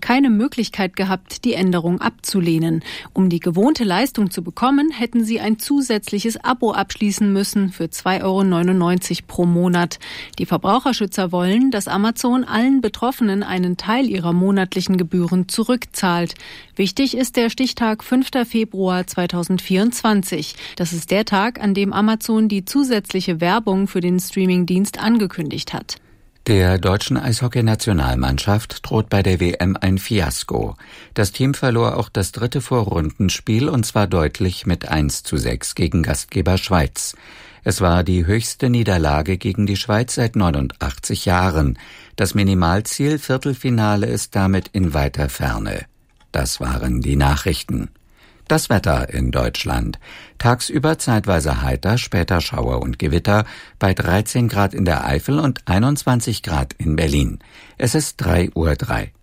keine Möglichkeit gehabt, die Änderung abzulehnen. Um die gewohnte Leistung zu bekommen, hätten sie ein zusätzliches Abo abschließen müssen für 2,99 € pro Monat. Die Verbraucherschützer wollen, dass Amazon allen Betroffenen einen Teil ihrer monatlichen Gebühren zurückzahlt. Wichtig ist der Stichtag 5. Februar 2024. Das ist der Tag, an dem Amazon die zusätzliche Werbung für den Streamingdienst angekündigt hat. Der deutschen Eishockey-Nationalmannschaft droht bei der WM ein Fiasko. Das Team verlor auch das 3. Vorrundenspiel und zwar deutlich mit 1:6 gegen Gastgeber Schweiz. Es war die höchste Niederlage gegen die Schweiz seit 89 Jahren. Das Minimalziel Viertelfinale ist damit in weiter Ferne. Das waren die Nachrichten. Das Wetter in Deutschland. Tagsüber zeitweise heiter, später Schauer und Gewitter bei 13 Grad in der Eifel und 21 Grad in Berlin. Es ist 3:03 Uhr.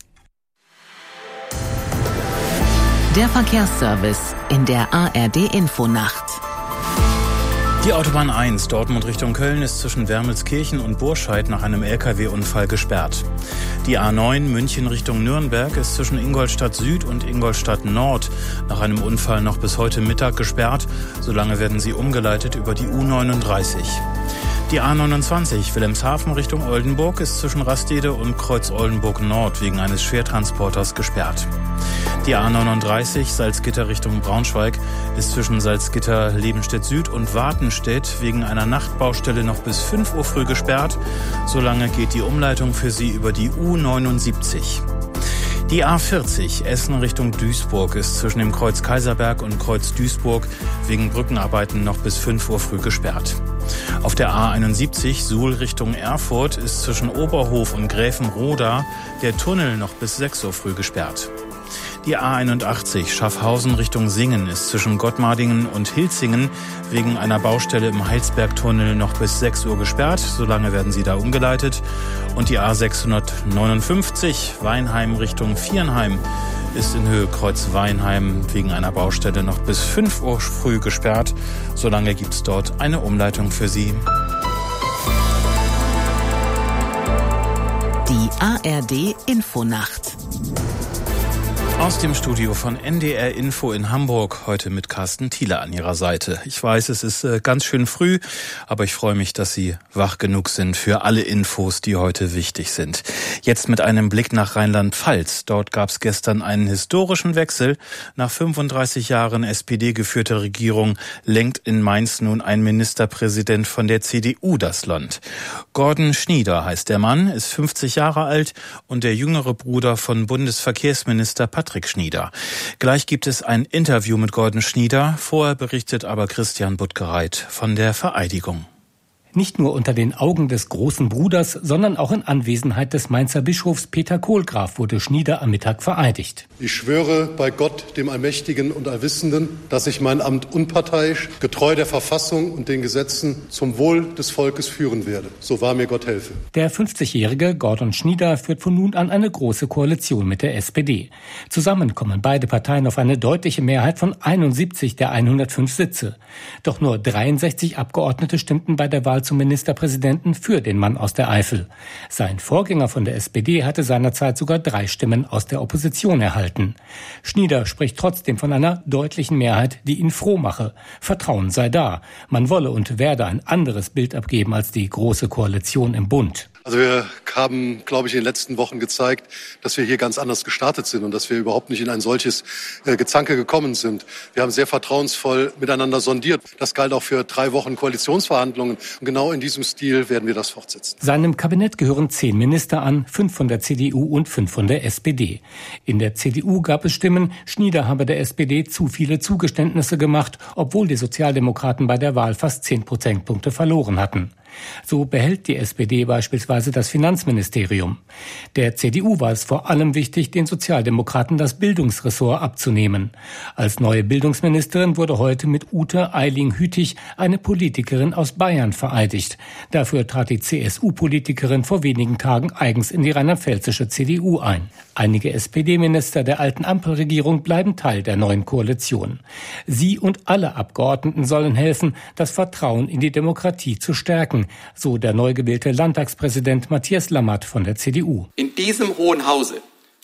Der Verkehrsservice in der ARD-Infonacht. Die Autobahn 1 Dortmund Richtung Köln ist zwischen Wermelskirchen und Burscheid nach einem LKW-Unfall gesperrt. Die A9 München Richtung Nürnberg ist zwischen Ingolstadt Süd und Ingolstadt Nord nach einem Unfall noch bis heute Mittag gesperrt. Solange werden sie umgeleitet über die U39. Die A29 Wilhelmshaven Richtung Oldenburg ist zwischen Rastede und Kreuz Oldenburg Nord wegen eines Schwertransporters gesperrt. Die A39 Salzgitter Richtung Braunschweig ist zwischen Salzgitter-Lebenstedt Süd und Wartenstedt wegen einer Nachtbaustelle noch bis 5 Uhr früh gesperrt. Solange geht die Umleitung für sie über die U79. Die A40 Essen Richtung Duisburg ist zwischen dem Kreuz Kaiserberg und Kreuz Duisburg wegen Brückenarbeiten noch bis 5 Uhr früh gesperrt. Auf der A71 Suhl Richtung Erfurt ist zwischen Oberhof und Gräfenroda der Tunnel noch bis 6 Uhr früh gesperrt. Die A81 Schaffhausen Richtung Singen ist zwischen Gottmardingen und Hilzingen wegen einer Baustelle im Heilsbergtunnel noch bis 6 Uhr gesperrt. Solange werden sie da umgeleitet. Und die A659 Weinheim Richtung Viernheim ist in Höhe Kreuz Weinheim wegen einer Baustelle noch bis 5 Uhr früh gesperrt. Solange gibt es dort eine Umleitung für Sie. Die ARD-Infonacht. Aus dem Studio von NDR Info in Hamburg, heute mit Carsten Thiele an Ihrer Seite. Ich weiß, es ist ganz schön früh, aber ich freue mich, dass Sie wach genug sind für alle Infos, die heute wichtig sind. Jetzt mit einem Blick nach Rheinland-Pfalz. Dort gab es gestern einen historischen Wechsel. Nach 35 Jahren SPD-geführter Regierung lenkt in Mainz nun ein Ministerpräsident von der CDU das Land. Gordon Schnieder heißt der Mann, ist 50 Jahre alt und der jüngere Bruder von Bundesverkehrsminister Patrick Schnieder. Gleich gibt es ein Interview mit Gordon Schnieder. Vorher berichtet aber Christian Buttgereit von der Vereidigung. Nicht nur unter den Augen des großen Bruders, sondern auch in Anwesenheit des Mainzer Bischofs Peter Kohlgraf wurde Schnieder am Mittag vereidigt. Ich schwöre bei Gott, dem Allmächtigen und Allwissenden, dass ich mein Amt unparteiisch, getreu der Verfassung und den Gesetzen zum Wohl des Volkes führen werde. So wahr mir Gott helfe. Der 50-jährige Gordon Schnieder führt von nun an eine große Koalition mit der SPD. Zusammen kommen beide Parteien auf eine deutliche Mehrheit von 71 der 105 Sitze. Doch nur 63 Abgeordnete stimmten bei der Wahl zum Ministerpräsidenten für den Mann aus der Eifel. Sein Vorgänger von der SPD hatte seinerzeit sogar 3 Stimmen aus der Opposition erhalten. Schnieder spricht trotzdem von einer deutlichen Mehrheit, die ihn froh mache. Vertrauen sei da. Man wolle und werde ein anderes Bild abgeben als die Große Koalition im Bund. Also wir haben, glaube ich, in den letzten Wochen gezeigt, dass wir hier ganz anders gestartet sind und dass wir überhaupt nicht in ein solches Gezanke gekommen sind. Wir haben sehr vertrauensvoll miteinander sondiert. Das galt auch für 3 Wochen Koalitionsverhandlungen. Und genau in diesem Stil werden wir das fortsetzen. Seinem Kabinett gehören 10 Minister an, 5 von der CDU und 5 von der SPD. In der CDU gab es Stimmen, Schnieder habe der SPD zu viele Zugeständnisse gemacht, obwohl die Sozialdemokraten bei der Wahl fast 10 Prozentpunkte verloren hatten. So behält die SPD beispielsweise das Finanzministerium. Der CDU war es vor allem wichtig, den Sozialdemokraten das Bildungsressort abzunehmen. Als neue Bildungsministerin wurde heute mit Ute Eiling-Hütig eine Politikerin aus Bayern vereidigt. Dafür trat die CSU-Politikerin vor wenigen Tagen eigens in die rheinland-pfälzische CDU ein. Einige SPD-Minister der alten Ampelregierung bleiben Teil der neuen Koalition. Sie und alle Abgeordneten sollen helfen, das Vertrauen in die Demokratie zu stärken, so der neu gewählte Landtagspräsident Matthias Lammert von der CDU. In diesem Hohen Hause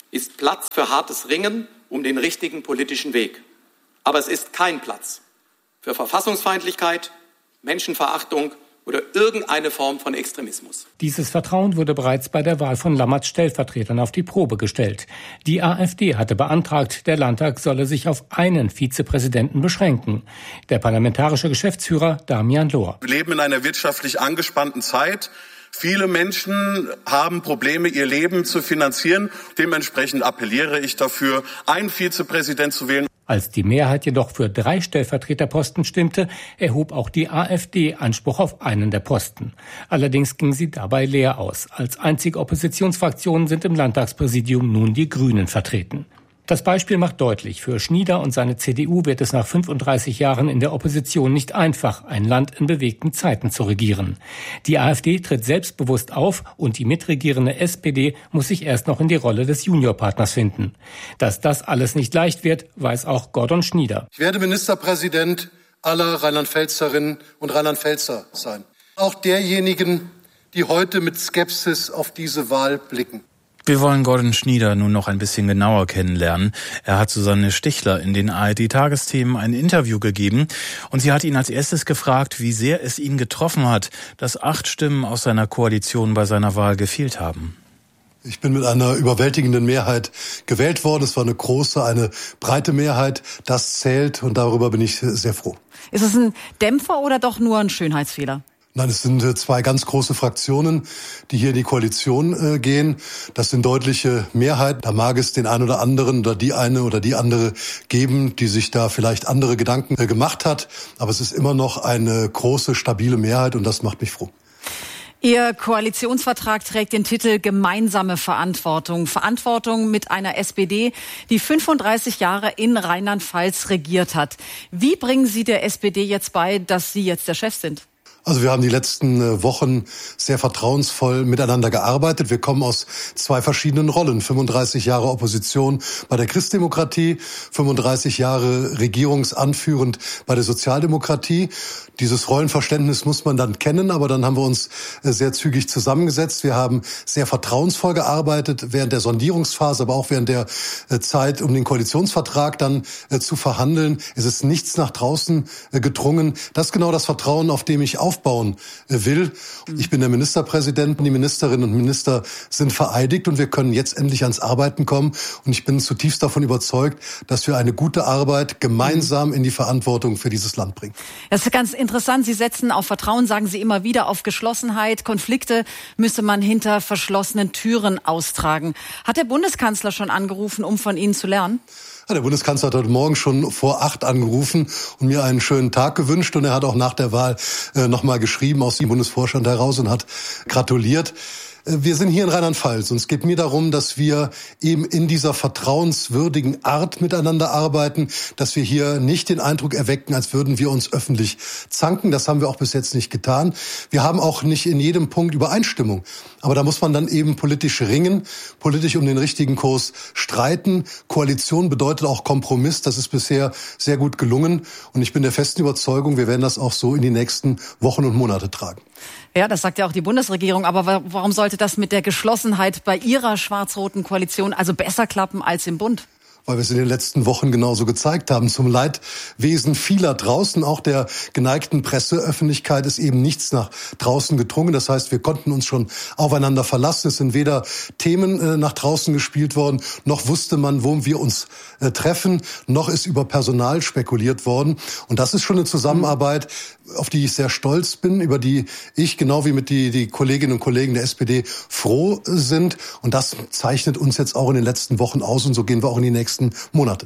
ist Platz für hartes Ringen um den richtigen politischen Weg. Aber es ist kein Platz für Verfassungsfeindlichkeit, Menschenverachtung oder irgendeine Form von Extremismus. Dieses Vertrauen wurde bereits bei der Wahl von Lammerts Stellvertretern auf die Probe gestellt. Die AfD hatte beantragt, der Landtag solle sich auf einen Vizepräsidenten beschränken. Der parlamentarische Geschäftsführer Damian Lohr. Wir leben in einer wirtschaftlich angespannten Zeit. Viele Menschen haben Probleme, ihr Leben zu finanzieren. Dementsprechend appelliere ich dafür, einen Vizepräsident zu wählen. Als die Mehrheit jedoch für 3 Stellvertreterposten stimmte, erhob auch die AfD Anspruch auf einen der Posten. Allerdings ging sie dabei leer aus. Als einzige Oppositionsfraktion sind im Landtagspräsidium nun die Grünen vertreten. Das Beispiel macht deutlich, für Schnieder und seine CDU wird es nach 35 Jahren in der Opposition nicht einfach, ein Land in bewegten Zeiten zu regieren. Die AfD tritt selbstbewusst auf und die mitregierende SPD muss sich erst noch in die Rolle des Juniorpartners finden. Dass das alles nicht leicht wird, weiß auch Gordon Schnieder. Ich werde Ministerpräsident aller Rheinland-Pfälzerinnen und Rheinland-Pfälzer sein. Auch derjenigen, die heute mit Skepsis auf diese Wahl blicken. Wir wollen Gordon Schnieder nun noch ein bisschen genauer kennenlernen. Er hat Susanne Stichler in den ARD-Tagesthemen ein Interview gegeben und sie hat ihn als erstes gefragt, wie sehr es ihn getroffen hat, dass 8 Stimmen aus seiner Koalition bei seiner Wahl gefehlt haben. Ich bin mit einer überwältigenden Mehrheit gewählt worden. Es war eine große, eine breite Mehrheit. Das zählt und darüber bin ich sehr froh. Ist es ein Dämpfer oder doch nur ein Schönheitsfehler? Nein, es sind 2 ganz große Fraktionen, die hier in die Koalition gehen. Das sind deutliche Mehrheiten. Da mag es den einen oder anderen oder die eine oder die andere geben, die sich da vielleicht andere Gedanken gemacht hat. Aber es ist immer noch eine große, stabile Mehrheit und das macht mich froh. Ihr Koalitionsvertrag trägt den Titel Gemeinsame Verantwortung. Verantwortung mit einer SPD, die 35 Jahre in Rheinland-Pfalz regiert hat. Wie bringen Sie der SPD jetzt bei, dass Sie jetzt der Chef sind? Also wir haben die letzten Wochen sehr vertrauensvoll miteinander gearbeitet. Wir kommen aus 2 verschiedenen Rollen. 35 Jahre Opposition bei der Christdemokratie, 35 Jahre regierungsanführend bei der Sozialdemokratie. Dieses Rollenverständnis muss man dann kennen, aber dann haben wir uns sehr zügig zusammengesetzt. Wir haben sehr vertrauensvoll gearbeitet während der Sondierungsphase, aber auch während der Zeit, um den Koalitionsvertrag dann zu verhandeln. Es ist nichts nach draußen gedrungen. Das ist genau das Vertrauen, auf dem ich aufbauen will. Ich bin der Ministerpräsident, die Ministerinnen und Minister sind vereidigt und wir können jetzt endlich ans Arbeiten kommen. Und ich bin zutiefst davon überzeugt, dass wir eine gute Arbeit gemeinsam in die Verantwortung für dieses Land bringen. Das ist ganz interessant. Sie setzen auf Vertrauen, sagen Sie immer wieder, auf Geschlossenheit. Konflikte müsse man hinter verschlossenen Türen austragen. Hat der Bundeskanzler schon angerufen, um von Ihnen zu lernen? Der Bundeskanzler hat heute Morgen schon vor 8 angerufen und mir einen schönen Tag gewünscht. Und er hat auch nach der Wahl nochmal geschrieben aus dem Bundesvorstand heraus und hat gratuliert. Wir sind hier in Rheinland-Pfalz und es geht mir darum, dass wir eben in dieser vertrauenswürdigen Art miteinander arbeiten, dass wir hier nicht den Eindruck erwecken, als würden wir uns öffentlich zanken. Das haben wir auch bis jetzt nicht getan. Wir haben auch nicht in jedem Punkt Übereinstimmung. Aber da muss man dann eben politisch ringen, politisch um den richtigen Kurs streiten. Koalition bedeutet auch Kompromiss. Das ist bisher sehr gut gelungen. Und ich bin der festen Überzeugung, wir werden das auch so in die nächsten Wochen und Monate tragen. Ja, das sagt ja auch die Bundesregierung. Aber warum sollte das mit der Geschlossenheit bei Ihrer schwarz-roten Koalition also besser klappen als im Bund? Weil wir es in den letzten Wochen genauso gezeigt haben. Zum Leidwesen vieler draußen, auch der geneigten Presseöffentlichkeit, ist eben nichts nach draußen gedrungen. Das heißt, wir konnten uns schon aufeinander verlassen. Es sind weder Themen nach draußen gespielt worden, noch wusste man, wo wir uns treffen, noch ist über Personal spekuliert worden. Und das ist schon eine Zusammenarbeit, auf die ich sehr stolz bin, über die ich, genau wie mit die Kolleginnen und Kollegen der SPD, froh sind. Und das zeichnet uns jetzt auch in den letzten Wochen aus. Und so gehen wir auch in die nächsten Monate.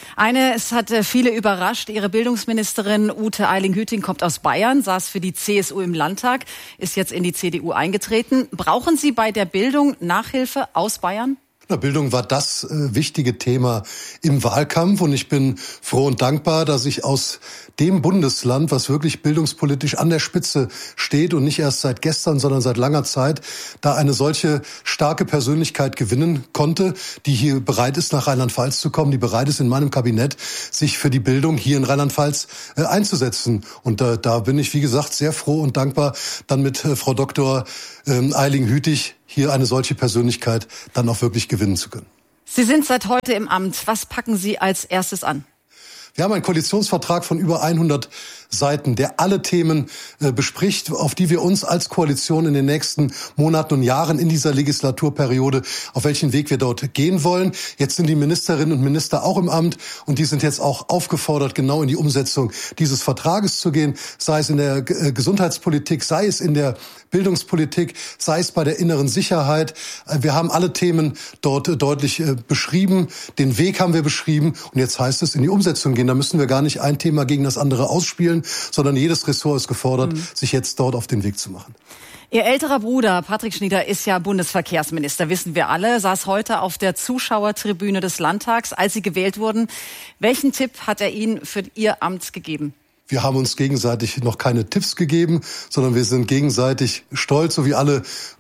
Es hat viele überrascht. Ihre Bildungsministerin Ute Eiling-Hüting kommt aus Bayern, saß für die CSU im Landtag, ist jetzt in die CDU eingetreten. Brauchen Sie bei der Bildung Nachhilfe aus Bayern? Bildung war das wichtige Thema im Wahlkampf und ich bin froh und dankbar, dass ich aus dem Bundesland, was wirklich bildungspolitisch an der Spitze steht und nicht erst seit gestern, sondern seit langer Zeit, da eine solche starke Persönlichkeit gewinnen konnte, die hier bereit ist, nach Rheinland-Pfalz zu kommen, die bereit ist, in meinem Kabinett sich für die Bildung hier in Rheinland-Pfalz einzusetzen. Und da bin ich, wie gesagt, sehr froh und dankbar, dann mit Frau Dr. Eiling-Hüting hier eine solche Persönlichkeit dann auch wirklich gewinnen zu können. Sie sind seit heute im Amt. Was packen Sie als erstes an? Wir haben einen Koalitionsvertrag von über 100 Seiten, der alle Themen bespricht, auf die wir uns als Koalition in den nächsten Monaten und Jahren in dieser Legislaturperiode, auf welchen Weg wir dort gehen wollen. Jetzt sind die Ministerinnen und Minister auch im Amt und die sind jetzt auch aufgefordert, genau in die Umsetzung dieses Vertrages zu gehen, sei es in der Gesundheitspolitik, sei es in der Bildungspolitik, sei es bei der inneren Sicherheit. Wir haben alle Themen dort deutlich beschrieben, den Weg haben wir beschrieben und jetzt heißt es in die Umsetzung gehen. Da müssen wir gar nicht ein Thema gegen das andere ausspielen, sondern jedes Ressort ist gefordert, sich jetzt dort auf den Weg zu machen. Ihr älterer Bruder Patrick Schnieder ist ja Bundesverkehrsminister, wissen wir alle, saß heute auf der Zuschauertribüne des Landtags, als Sie gewählt wurden. Welchen Tipp hat er Ihnen für Ihr Amt gegeben? Wir haben uns gegenseitig noch keine Tipps gegeben, sondern wir sind gegenseitig stolz, so wie alle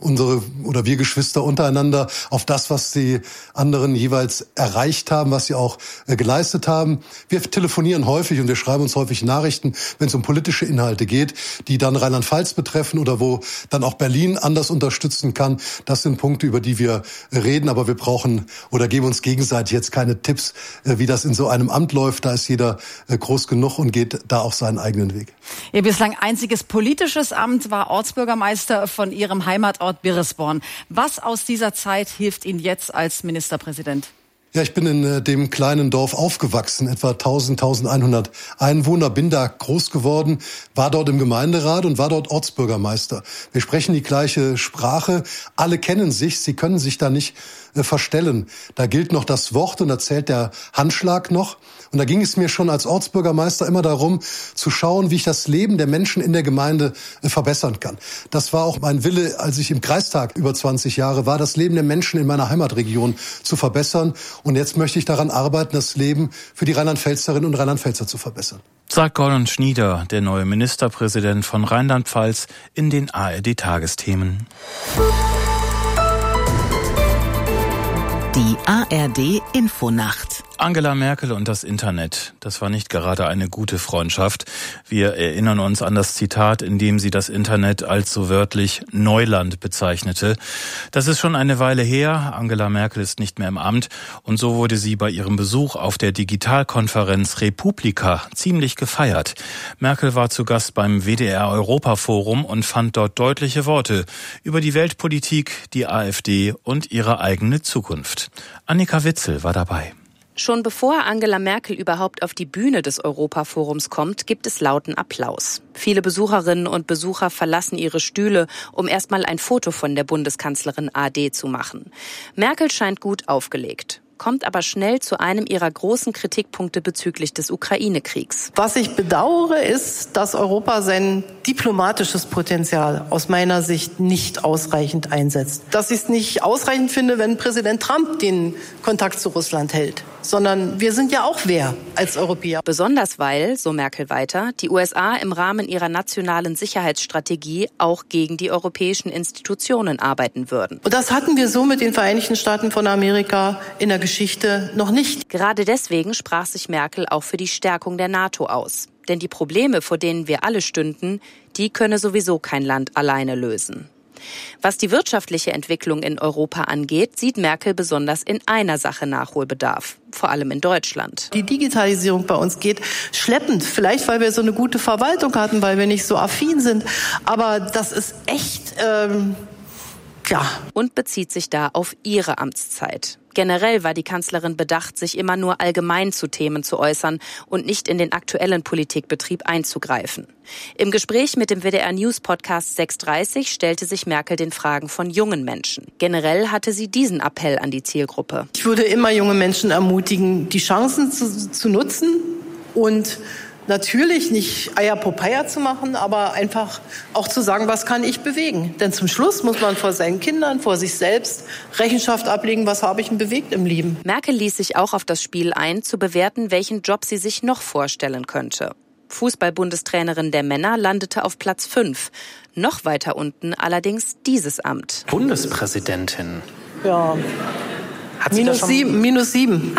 wir Geschwister untereinander, auf das, was die anderen jeweils erreicht haben, was sie auch geleistet haben. Wir telefonieren häufig und wir schreiben uns häufig Nachrichten, wenn es um politische Inhalte geht, die dann Rheinland-Pfalz betreffen oder wo dann auch Berlin anders unterstützen kann. Das sind Punkte, über die wir reden, aber wir brauchen oder geben uns gegenseitig jetzt keine Tipps, wie das in so einem Amt läuft. Da ist jeder groß genug und geht da auch seinen eigenen Weg. Ihr bislang einziges politisches Amt war Ortsbürgermeister von Ihrem Heimatort Birresborn. Was aus dieser Zeit hilft Ihnen jetzt als Ministerpräsident? Ja, ich bin in dem kleinen Dorf aufgewachsen, etwa 1100 Einwohner, bin da groß geworden, war dort im Gemeinderat und war dort Ortsbürgermeister. Wir sprechen die gleiche Sprache, alle kennen sich, sie können sich da nicht verstellen. Da gilt noch das Wort und da zählt der Handschlag noch. Und da ging es mir schon als Ortsbürgermeister immer darum, zu schauen, wie ich das Leben der Menschen in der Gemeinde verbessern kann. Das war auch mein Wille, als ich im Kreistag über 20 Jahre war, das Leben der Menschen in meiner Heimatregion zu verbessern. Und jetzt möchte ich daran arbeiten, das Leben für die Rheinland-Pfälzerinnen und Rheinland-Pfälzer zu verbessern. Sagt Gordon Schnieder, der neue Ministerpräsident von Rheinland-Pfalz, in den ARD-Tagesthemen. Die ARD-Infonacht. Angela Merkel und das Internet, das war nicht gerade eine gute Freundschaft. Wir erinnern uns an das Zitat, in dem sie das Internet als so wörtlich Neuland bezeichnete. Das ist schon eine Weile her. Angela Merkel ist nicht mehr im Amt und so wurde sie bei ihrem Besuch auf der Digitalkonferenz Republika ziemlich gefeiert. Merkel war zu Gast beim WDR-Europa-Forum und fand dort deutliche Worte über die Weltpolitik, die AfD und ihre eigene Zukunft. Annika Witzel war dabei. Schon bevor Angela Merkel überhaupt auf die Bühne des Europaforums kommt, gibt es lauten Applaus. Viele Besucherinnen und Besucher verlassen ihre Stühle, um erstmal ein Foto von der Bundeskanzlerin AD zu machen. Merkel scheint gut aufgelegt, kommt aber schnell zu einem ihrer großen Kritikpunkte bezüglich des Ukraine-Kriegs. Was ich bedauere, ist, dass Europa sein diplomatisches Potenzial aus meiner Sicht nicht ausreichend einsetzt. Dass ich es nicht ausreichend finde, wenn Präsident Trump den Kontakt zu Russland hält. Sondern wir sind ja auch wer als Europäer. Besonders weil, so Merkel weiter, die USA im Rahmen ihrer nationalen Sicherheitsstrategie auch gegen die europäischen Institutionen arbeiten würden. Und das hatten wir so mit den Vereinigten Staaten von Amerika in der Geschichte noch nicht. Gerade deswegen sprach sich Merkel auch für die Stärkung der NATO aus. Denn die Probleme, vor denen wir alle stünden, die könne sowieso kein Land alleine lösen. Was die wirtschaftliche Entwicklung in Europa angeht, sieht Merkel besonders in einer Sache Nachholbedarf, vor allem in Deutschland. Die Digitalisierung bei uns geht schleppend, vielleicht weil wir so eine gute Verwaltung hatten, weil wir nicht so affin sind, aber das ist echt, Und bezieht sich da auf ihre Amtszeit. Generell war die Kanzlerin bedacht, sich immer nur allgemein zu Themen zu äußern und nicht in den aktuellen Politikbetrieb einzugreifen. Im Gespräch mit dem WDR-News-Podcast 630 stellte sich Merkel den Fragen von jungen Menschen. Generell hatte sie diesen Appell an die Zielgruppe. Ich würde immer junge Menschen ermutigen, die Chancen zu nutzen und natürlich nicht Eierpopeia zu machen, aber einfach auch zu sagen, was kann ich bewegen? Denn zum Schluss muss man vor seinen Kindern, vor sich selbst Rechenschaft ablegen, was habe ich denn bewegt im Leben. Merkel ließ sich auch auf das Spiel ein, zu bewerten, welchen Job sie sich noch vorstellen könnte. Fußball-Bundestrainerin der Männer landete auf Platz 5. Noch weiter unten allerdings dieses Amt. Bundespräsidentin. Ja. Hat sie -7.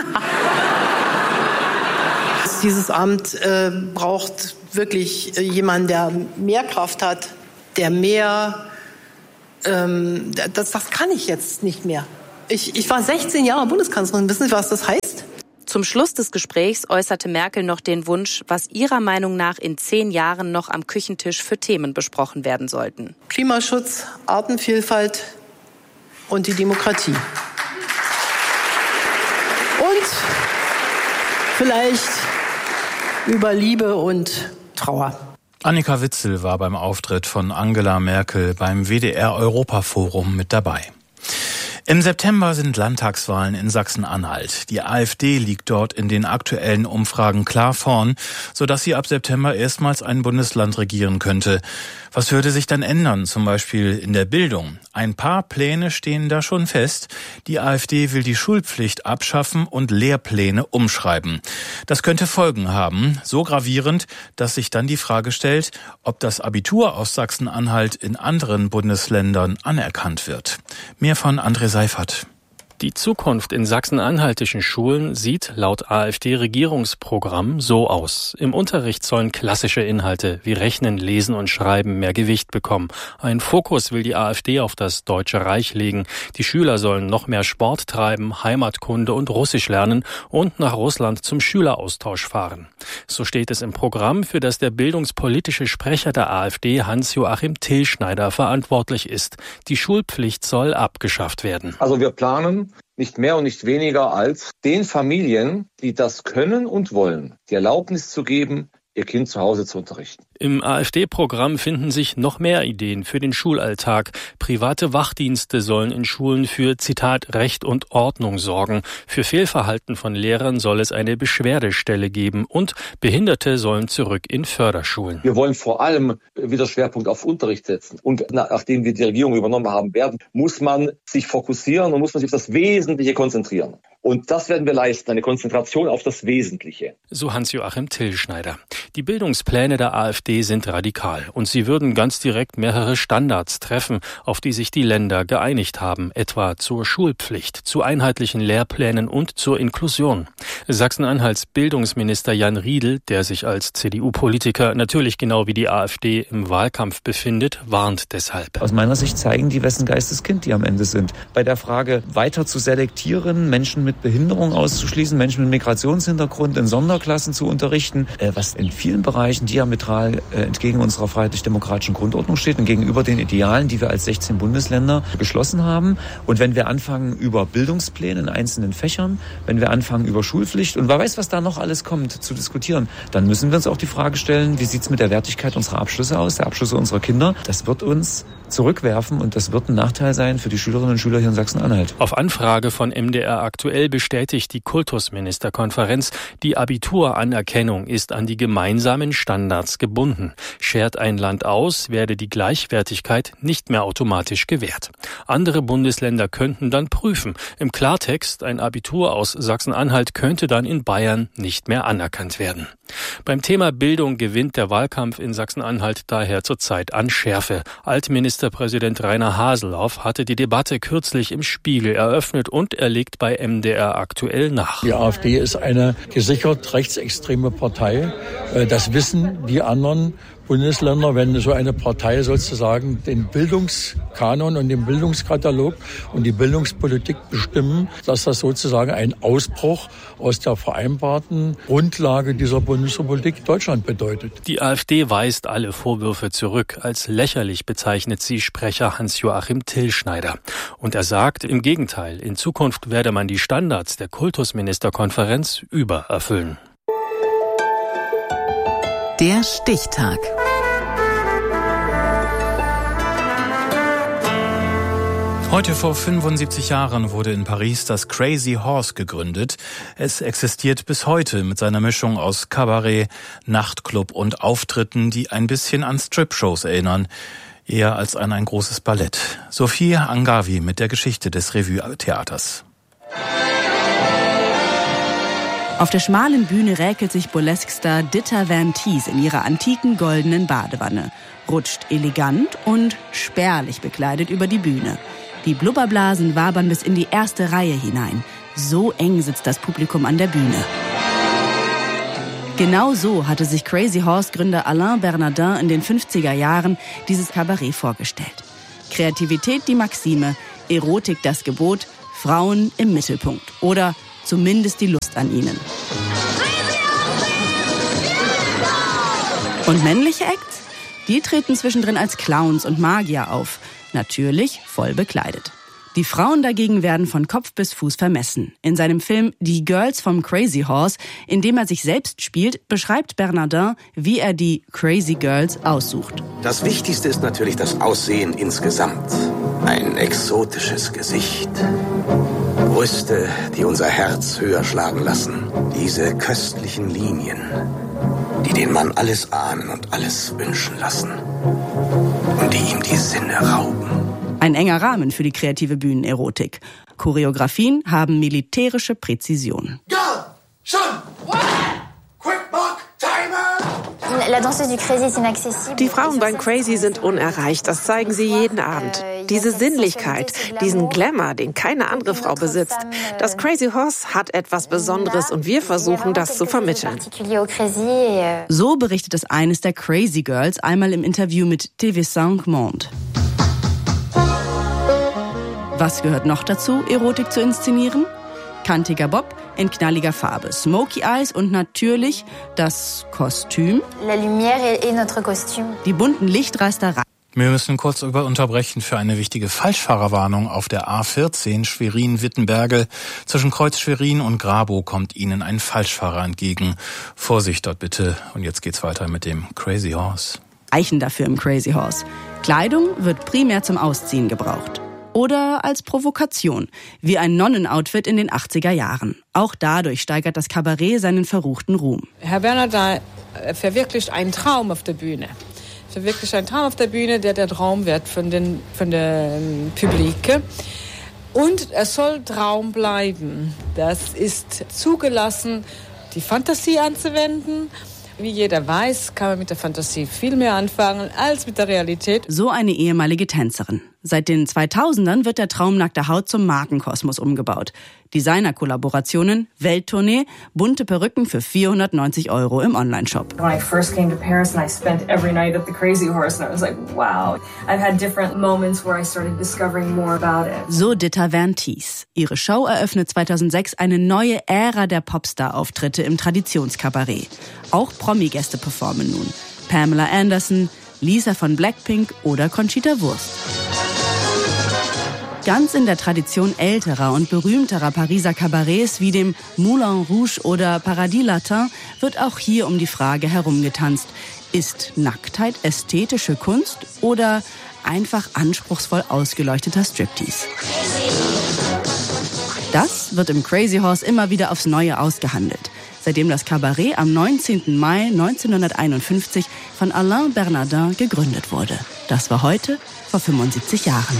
Dieses Amt braucht wirklich jemanden, der mehr Kraft hat, der mehr, das kann ich jetzt nicht mehr. Ich war 16 Jahre Bundeskanzlerin. Wissen Sie, was das heißt? Zum Schluss des Gesprächs äußerte Merkel noch den Wunsch, was ihrer Meinung nach in 10 Jahren noch am Küchentisch für Themen besprochen werden sollten. Klimaschutz, Artenvielfalt und die Demokratie. Und vielleicht über Liebe und Trauer. Annika Witzel war beim Auftritt von Angela Merkel beim WDR-Europaforum mit dabei. Im September sind Landtagswahlen in Sachsen-Anhalt. Die AfD liegt dort in den aktuellen Umfragen klar vorn, sodass sie ab September erstmals ein Bundesland regieren könnte. Was würde sich dann ändern, zum Beispiel in der Bildung? Ein paar Pläne stehen da schon fest. Die AfD will die Schulpflicht abschaffen und Lehrpläne umschreiben. Das könnte Folgen haben, so gravierend, dass sich dann die Frage stellt, ob das Abitur aus Sachsen-Anhalt in anderen Bundesländern anerkannt wird. Mehr von André Seifert. Die Zukunft in sachsen-anhaltischen Schulen sieht laut AfD-Regierungsprogramm so aus. Im Unterricht sollen klassische Inhalte wie Rechnen, Lesen und Schreiben mehr Gewicht bekommen. Ein Fokus will die AfD auf das Deutsche Reich legen. Die Schüler sollen noch mehr Sport treiben, Heimatkunde und Russisch lernen und nach Russland zum Schüleraustausch fahren. So steht es im Programm, für das der bildungspolitische Sprecher der AfD Hans-Joachim Tilschneider verantwortlich ist. Die Schulpflicht soll abgeschafft werden. Also wir planen nicht mehr und nicht weniger als den Familien, die das können und wollen, die Erlaubnis zu geben, ihr Kind zu Hause zu unterrichten. Im AfD-Programm finden sich noch mehr Ideen für den Schulalltag. Private Wachdienste sollen in Schulen für, Zitat, Recht und Ordnung sorgen. Für Fehlverhalten von Lehrern soll es eine Beschwerdestelle geben und Behinderte sollen zurück in Förderschulen. Wir wollen vor allem wieder Schwerpunkt auf Unterricht setzen. Und nachdem wir die Regierung übernommen haben werden, muss man sich fokussieren und muss man sich auf das Wesentliche konzentrieren. Und das werden wir leisten, eine Konzentration auf das Wesentliche. So Hans-Joachim Tilschneider. Die Bildungspläne der AfD sind radikal und sie würden ganz direkt mehrere Standards treffen, auf die sich die Länder geeinigt haben, etwa zur Schulpflicht, zu einheitlichen Lehrplänen und zur Inklusion. Sachsen-Anhalts Bildungsminister Jan Riedel, der sich als CDU-Politiker natürlich genau wie die AfD im Wahlkampf befindet, warnt deshalb. Aus meiner Sicht zeigen die, wessen Geisteskind die am Ende sind. Bei der Frage, weiter zu selektieren, Menschen mit Behinderung auszuschließen, Menschen mit Migrationshintergrund in Sonderklassen zu unterrichten, was in vielen Bereichen diametral entgegen unserer freiheitlich-demokratischen Grundordnung steht und gegenüber den Idealen, die wir als 16 Bundesländer beschlossen haben. Und wenn wir anfangen über Bildungspläne in einzelnen Fächern, wenn wir anfangen über Schulpflicht und wer weiß, was da noch alles kommt, zu diskutieren, dann müssen wir uns auch die Frage stellen, wie sieht es mit der Wertigkeit unserer Abschlüsse aus, der Abschlüsse unserer Kinder. Das wird uns zurückwerfen und das wird ein Nachteil sein für die Schülerinnen und Schüler hier in Sachsen-Anhalt. Auf Anfrage von MDR aktuell bestätigt die Kultusministerkonferenz, die Abituranerkennung ist an die gemeinsamen Standards gebunden. Schert ein Land aus, werde die Gleichwertigkeit nicht mehr automatisch gewährt. Andere Bundesländer könnten dann prüfen. Im Klartext, ein Abitur aus Sachsen-Anhalt könnte dann in Bayern nicht mehr anerkannt werden. Beim Thema Bildung gewinnt der Wahlkampf in Sachsen-Anhalt daher zurzeit an Schärfe. Altministerpräsident Rainer Haseloff hatte die Debatte kürzlich im Spiegel eröffnet und er legt bei MDR aktuell nach. Die AfD ist eine gesichert rechtsextreme Partei. Das wissen die anderen Bundesländer, wenn so eine Partei sozusagen den Bildungskanon und den Bildungskatalog und die Bildungspolitik bestimmen, dass das sozusagen ein Ausbruch aus der vereinbarten Grundlage dieser Bundesrepublik Deutschland bedeutet. Die AfD weist alle Vorwürfe zurück. Als lächerlich bezeichnet sie Sprecher Hans-Joachim Tilschneider. Und er sagt, im Gegenteil, in Zukunft werde man die Standards der Kultusministerkonferenz übererfüllen. Der Stichtag. Heute vor 75 Jahren wurde in Paris das Crazy Horse gegründet. Es existiert bis heute mit seiner Mischung aus Kabarett, Nachtclub und Auftritten, die ein bisschen an Strip-Shows erinnern, eher als an ein großes Ballett. Sophia Angavi mit der Geschichte des Revue-Theaters. Auf der schmalen Bühne räkelt sich Burlesque-Star Ditta Van Thies in ihrer antiken goldenen Badewanne, rutscht elegant und spärlich bekleidet über die Bühne. Die Blubberblasen wabern bis in die erste Reihe hinein. So eng sitzt das Publikum an der Bühne. Genau so hatte sich Crazy Horse-Gründer Alain Bernardin in den 50er Jahren dieses Kabarett vorgestellt. Kreativität die Maxime, Erotik das Gebot, Frauen im Mittelpunkt oder zumindest die Lust an ihnen. Und männliche Acts? Die treten zwischendrin als Clowns und Magier auf, natürlich voll bekleidet. Die Frauen dagegen werden von Kopf bis Fuß vermessen. In seinem Film Die Girls vom Crazy Horse, in dem er sich selbst spielt, beschreibt Bernardin, wie er die Crazy Girls aussucht. Das Wichtigste ist natürlich das Aussehen insgesamt. Ein exotisches Gesicht. Brüste, die unser Herz höher schlagen lassen. Diese köstlichen Linien, die den Mann alles ahnen und alles wünschen lassen. Und die ihm die Sinne rauben. Ein enger Rahmen für die kreative Bühnenerotik. Choreografien haben militärische Präzision. Die Frauen beim Crazy sind unerreicht, das zeigen sie jeden Abend. Diese Sinnlichkeit, diesen Glamour, den keine andere Frau besitzt. Das Crazy Horse hat etwas Besonderes und wir versuchen, das zu vermitteln. So berichtet es eines der Crazy Girls einmal im Interview mit TV5 Monde. Was gehört noch dazu, Erotik zu inszenieren? Kantiger Bob in knalliger Farbe, Smoky Eyes und natürlich das Kostüm. Die bunten Lichtreisterei. Wir müssen kurz unterbrechen für eine wichtige Falschfahrerwarnung auf der A14 Schwerin-Wittenberge. Zwischen Kreuz Schwerin und Grabow kommt Ihnen ein Falschfahrer entgegen. Vorsicht dort bitte. Und jetzt geht's weiter mit dem Crazy Horse. Eichen dafür im Crazy Horse. Kleidung wird primär zum Ausziehen gebraucht. Oder als Provokation, wie ein Nonnenoutfit in den 80er Jahren. Auch dadurch steigert das Kabarett seinen verruchten Ruhm. Herr Bernardin verwirklicht einen Traum auf der Bühne. Verwirklicht einen Traum auf der Bühne, der Traum wird von den Publik. Und es soll Traum bleiben. Das ist zugelassen, die Fantasie anzuwenden. Wie jeder weiß, kann man mit der Fantasie viel mehr anfangen als mit der Realität. So eine ehemalige Tänzerin. Seit den 2000ern wird der Traum nackter Haut zum Markenkosmos umgebaut. Designer-Kollaborationen, Welttournee, bunte Perücken für 490 € im Onlineshop. When I first came to Paris and I spent every night at the Crazy Horse and I was like, wow. I've had different moments where I started discovering more about it. So Ditta Van Thies. Ihre Show eröffnet 2006 eine neue Ära der Popstar-Auftritte im Traditionskabarett. Auch Promi-Gäste performen nun. Pamela Anderson, Lisa von Blackpink oder Conchita Wurst. Ganz in der Tradition älterer und berühmterer Pariser Kabarets wie dem Moulin Rouge oder Paradis Latin wird auch hier um die Frage herumgetanzt. Ist Nacktheit ästhetische Kunst oder einfach anspruchsvoll ausgeleuchteter Striptease? Das wird im Crazy Horse immer wieder aufs Neue ausgehandelt. Seitdem das Kabarett am 19. Mai 1951 von Alain Bernardin gegründet wurde. Das war heute vor 75 Jahren.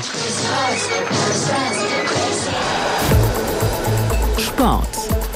Sport.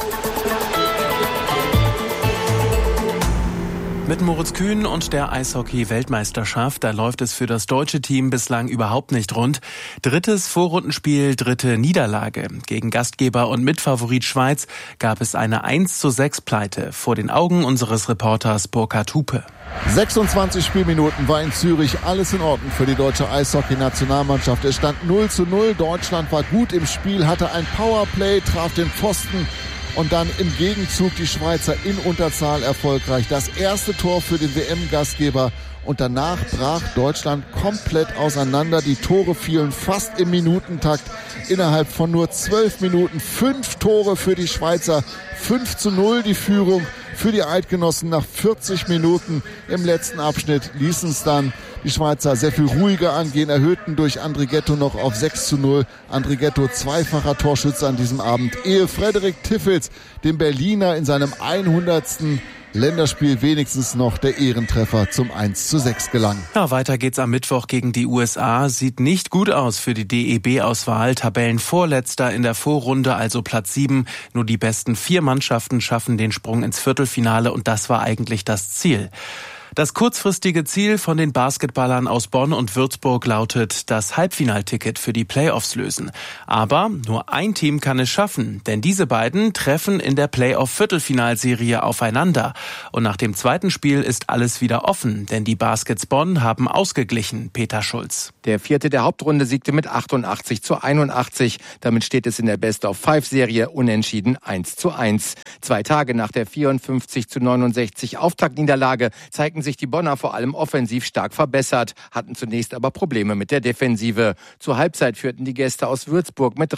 Mit Moritz Kühn und der Eishockey-Weltmeisterschaft, da läuft es für das deutsche Team bislang überhaupt nicht rund. Drittes Vorrundenspiel, dritte Niederlage. Gegen Gastgeber und Mitfavorit Schweiz gab es eine 1:6-Pleite vor den Augen unseres Reporters Burkhard Hupe. 26 Spielminuten war in Zürich alles in Ordnung für die deutsche Eishockey-Nationalmannschaft. Es stand 0:0. Deutschland war gut im Spiel, hatte ein Powerplay, traf den Pfosten. Und dann im Gegenzug die Schweizer in Unterzahl erfolgreich. Das erste Tor für den WM-Gastgeber. Und danach brach Deutschland komplett auseinander. Die Tore fielen fast im Minutentakt. Innerhalb von nur 12 Minuten 5 Tore für die Schweizer. 5:0 die Führung für die Eidgenossen nach 40 Minuten. Im letzten Abschnitt ließen es dann die Schweizer sehr viel ruhiger angehen, erhöhten durch Andrighetto noch auf 6:0. Andrighetto zweifacher Torschütze an diesem Abend. Ehe Frederik Tiffels dem Berliner in seinem 100. Länderspiel wenigstens noch der Ehrentreffer zum 1:6 gelang. Ja, weiter geht's am Mittwoch gegen die USA. Sieht nicht gut aus für die DEB-Auswahl. Tabellenvorletzter in der Vorrunde, also Platz 7. Nur die besten 4 Mannschaften schaffen den Sprung ins Viertelfinale und das war eigentlich das Ziel. Das kurzfristige Ziel von den Basketballern aus Bonn und Würzburg lautet, das Halbfinalticket für die Playoffs lösen. Aber nur ein Team kann es schaffen, denn diese beiden treffen in der Playoff-Viertelfinalserie aufeinander. Und nach dem zweiten Spiel ist alles wieder offen, denn die Baskets Bonn haben ausgeglichen. Peter Schulz. Der Vierte der Hauptrunde siegte mit 88-81. Damit steht es in der Best-of-5-Serie unentschieden 1:1. 2 Tage nach der 54-69 Auftaktniederlage zeigten sich die Bonner vor allem offensiv stark verbessert, hatten zunächst aber Probleme mit der Defensive. Zur Halbzeit führten die Gäste aus Würzburg mit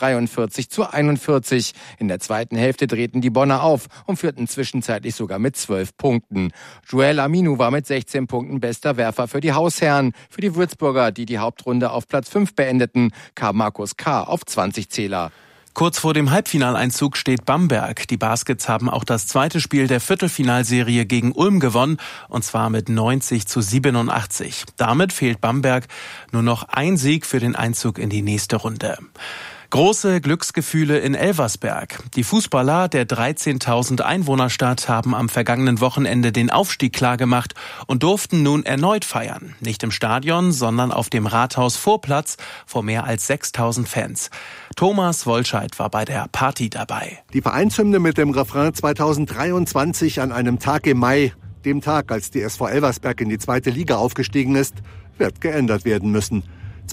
43-41. In der zweiten Hälfte drehten die Bonner auf und führten zwischenzeitlich sogar mit 12 Punkten. Joel Aminu war mit 16 Punkten bester Werfer für die Hausherren. Für die Würzburger, die die Hauptrunde auf Platz 5 beendeten, kam Markus K. auf 20 Zähler. Kurz vor dem Halbfinaleinzug steht Bamberg. Die Baskets haben auch das zweite Spiel der Viertelfinalserie gegen Ulm gewonnen, und zwar mit 90-87. Damit fehlt Bamberg nur noch ein Sieg für den Einzug in die nächste Runde. Große Glücksgefühle in Elversberg. Die Fußballer der 13.000 Einwohnerstadt haben am vergangenen Wochenende den Aufstieg klargemacht und durften nun erneut feiern. Nicht im Stadion, sondern auf dem Rathausvorplatz vor mehr als 6.000 Fans. Thomas Wolscheid war bei der Party dabei. Die Vereinshymne mit dem Refrain 2023 an einem Tag im Mai, dem Tag, als die SV Elversberg in die zweite Liga aufgestiegen ist, wird geändert werden müssen.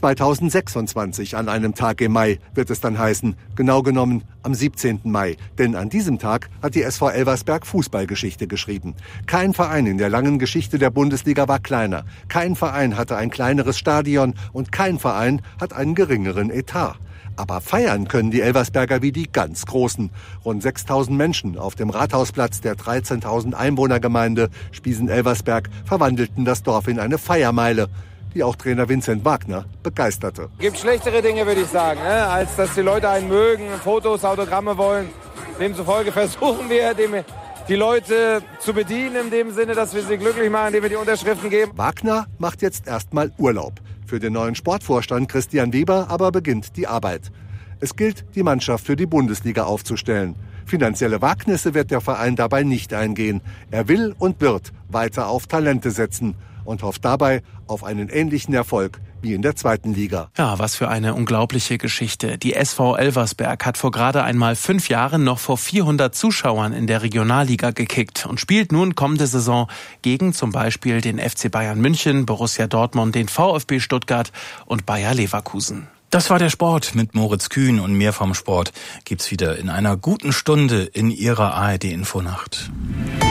2026 an einem Tag im Mai wird es dann heißen, genau genommen am 17. Mai. Denn an diesem Tag hat die SV Elversberg Fußballgeschichte geschrieben. Kein Verein in der langen Geschichte der Bundesliga war kleiner. Kein Verein hatte ein kleineres Stadion und kein Verein hat einen geringeren Etat. Aber feiern können die Elversberger wie die ganz Großen. Rund 6.000 Menschen auf dem Rathausplatz der 13.000 Einwohnergemeinde Spiesen-Elversberg verwandelten das Dorf in eine Feiermeile, die auch Trainer Vincent Wagner begeisterte. Es gibt schlechtere Dinge, würde ich sagen, als dass die Leute einen mögen, Fotos, Autogramme wollen. Demzufolge versuchen wir, die Leute zu bedienen, in dem Sinne, dass wir sie glücklich machen, indem wir die Unterschriften geben. Wagner macht jetzt erstmal Urlaub. Für den neuen Sportvorstand Christian Weber aber beginnt die Arbeit. Es gilt, die Mannschaft für die Bundesliga aufzustellen. Finanzielle Wagnisse wird der Verein dabei nicht eingehen. Er will und wird weiter auf Talente setzen und hofft dabei auf einen ähnlichen Erfolg wie in der zweiten Liga. Ja, was für eine unglaubliche Geschichte. Die SV Elversberg hat vor gerade einmal 5 Jahren noch vor 400 Zuschauern in der Regionalliga gekickt und spielt nun kommende Saison gegen zum Beispiel den FC Bayern München, Borussia Dortmund, den VfB Stuttgart und Bayer Leverkusen. Das war der Sport mit Moritz Kühn, und mehr vom Sport gibt's wieder in einer guten Stunde in Ihrer ARD Infonacht.